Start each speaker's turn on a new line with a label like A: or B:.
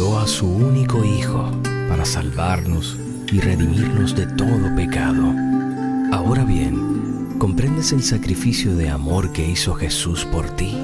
A: envió a su único Hijo para salvarnos y redimirnos de todo pecado. Ahora bien, ¿comprendes el sacrificio de amor que hizo Jesús por ti?